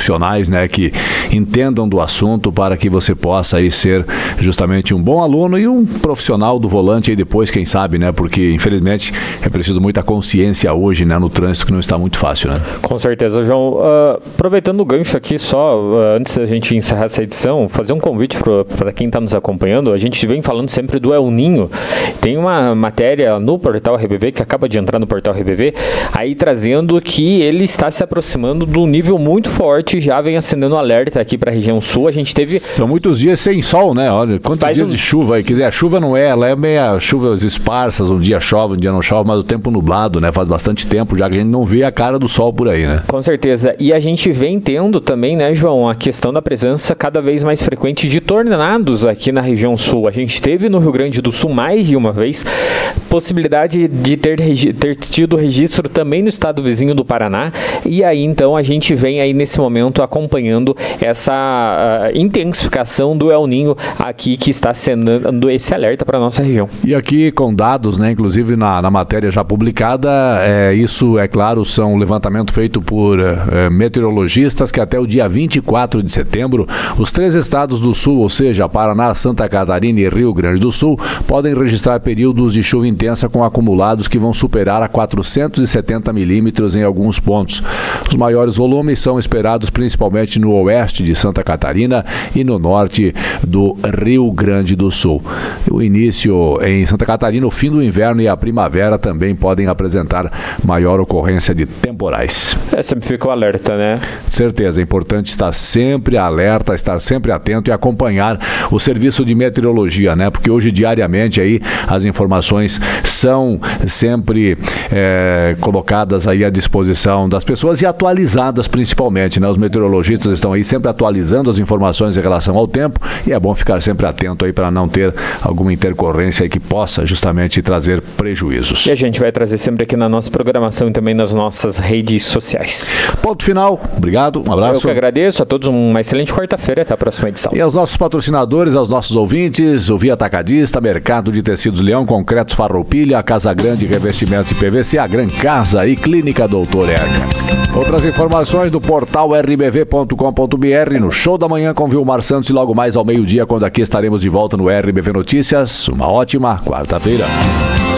profissionais, né, que entendam do assunto para que você possa aí ser justamente um bom aluno e um profissional do volante aí depois, quem sabe, né, porque infelizmente é preciso muita consciência hoje, né, no trânsito, que não está muito fácil, né? Com certeza, João. Aproveitando o gancho aqui, só antes da gente encerrar essa edição, fazer um convite para quem está nos acompanhando. A gente vem falando sempre do El Ninho. Tem uma matéria no portal RBV, que acaba de entrar no portal RBV, aí trazendo que ele está se aproximando do nível muito forte, já vem acendendo alerta aqui para a região sul. A gente teve... São muitos dias sem sol, né? Olha, quantos dias de chuva aí. Quer dizer, a chuva não é, ela é meia chuvas esparsas, um dia chove, um dia não chove, mas o tempo nublado, né? Faz bastante tempo já que a gente não vê a cara do sol por aí, né? Com certeza. E a gente vem tendo também, né, João, a questão da presença cada vez mais frequente de tornados aqui na região sul. A gente teve no Rio Grande do Sul mais de uma vez possibilidade de ter tido registro também no estado vizinho do Paraná, e aí então a gente vem aí nesse momento acompanhando essa intensificação do El Ninho aqui, que está sendo esse alerta para a nossa região. E aqui com dados, né, inclusive na matéria já publicada, isso é claro, são um levantamento feito por meteorologistas, que até o dia 24 de setembro, os 3 estados do sul, ou seja, Paraná, Santa Catarina e Rio Grande do Sul, podem registrar períodos de chuva intensa com acumulados que vão superar a 470 milímetros em alguns pontos. Os maiores volumes são esperados principalmente no oeste de Santa Catarina e no norte do Rio Grande do Sul. O início em Santa Catarina, o fim do inverno e a primavera também podem apresentar maior ocorrência de temporais. Sempre fica o alerta, né? Certeza, é importante estar sempre alerta, estar sempre atento e acompanhar o serviço de meteorologia, né? Porque hoje, diariamente, aí as informações são sempre colocadas aí à disposição das pessoas e atualizadas principalmente, né? Os meteorologistas estão aí sempre atualizando as informações em relação ao tempo, e é bom ficar sempre atento aí para não ter alguma intercorrência aí que possa justamente trazer prejuízos. E a gente vai trazer sempre aqui na nossa programação e também nas nossas redes sociais. Ponto final. Obrigado, um abraço. Eu que agradeço a todos, uma excelente quarta-feira, até a próxima edição. E aos nossos patrocinadores, aos nossos ouvintes, o Via Atacadista, Mercado de Tecidos Leão, Concretos Farroupilha, a Casa Grande Revestimentos de PVC, a Gran Casa e Clínica Doutor Erga. Outras informações do portal rbv.com.br, no Show da Manhã com Vilmar Santos, e logo mais ao meio-dia, quando aqui estaremos de volta no RBV Notícias. Uma ótima quarta-feira.